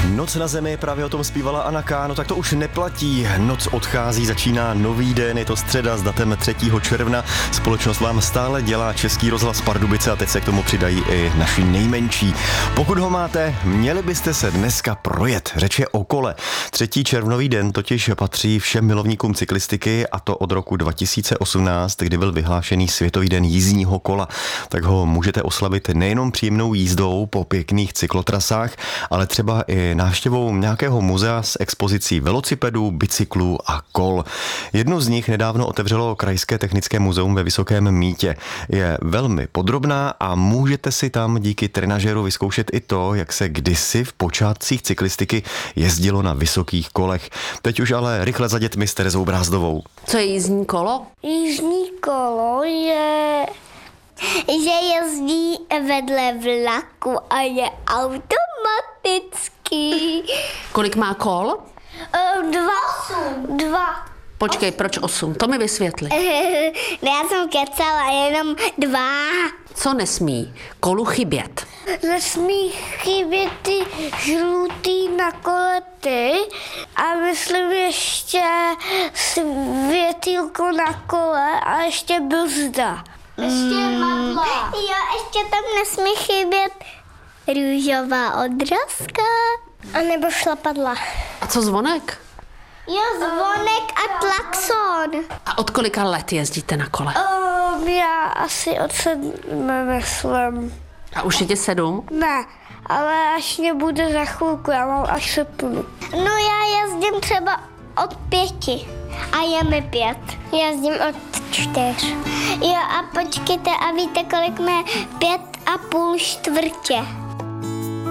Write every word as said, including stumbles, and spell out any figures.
Noc na zemi, právě o tom zpívala Anna K. No tak to už neplatí. Noc odchází, začíná nový den, je to středa s datem třetího června. Společnost vám stále dělá Český rozhlas Pardubice a teď se k tomu přidají i naši nejmenší. Pokud ho máte, měli byste se dneska projet. Řeč je o kole. Třetí červnový den totiž patří všem milovníkům cyklistiky, a to od roku dva tisíce osmnáct, kdy byl vyhlášený Světový den jízdního kola. Tak ho můžete oslavit nejenom příjemnou jízdou po pěkných cyklotrasách, ale třeba i návštěvou nějakého muzea s expozicí velocipedů, bicyklů a kol. Jednu z nich nedávno otevřelo Krajské technické muzeum ve Vysokém Mýtě. Je velmi podrobná a můžete si tam díky trenažéru vyzkoušet i to, jak se kdysi v počátcích cyklistiky jezdilo na vysokých kolech. Teď už ale rychle za dětmi s Terezou Brázdovou. Co je jízdní kolo? Jízdní kolo je, že jezdí vedle vlaku a je automatický. Kolik má kol? Dva. Dva. Počkej, proč osm? To mi vysvětli. Ne, já jsem kecala, jenom dva. Co nesmí kolu chybět? Nesmí chybět ty žlutý nakolety a myslím ještě světýlko na kole a ještě brzda. Ještě madla. Jo, ještě tam nesmí chybět růžová odrazka. A nebo šlapadla. A co zvonek? Jo, zvonek a klaxon. A od kolika let jezdíte na kole? Um, já asi od sedmi, myslím. A už je tě sedm? Ne, ale až mě bude za chvilku, já mám až sepnu. No já jezdím třeba od pěti a je mi pět. Jezdím od čtyř. Jo a počkejte, a víte, kolik mě pět a půl čtvrtě?